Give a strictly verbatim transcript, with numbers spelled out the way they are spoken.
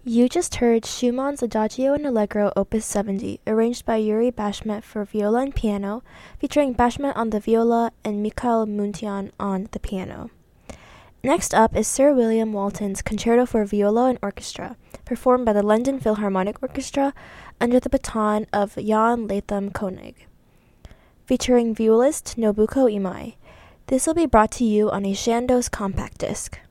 You just heard Schumann's Adagio and Allegro Opus seventy, arranged by Yuri Bashmet for viola and piano, featuring Bashmet on the viola and Mikhail Muntian on the piano. Next up is Sir William Walton's Concerto for Viola and Orchestra, performed by the London Philharmonic Orchestra under the baton of Jan Latham Koenig, featuring violist Nobuko Imai. This will be brought to you on a Chandos compact disc.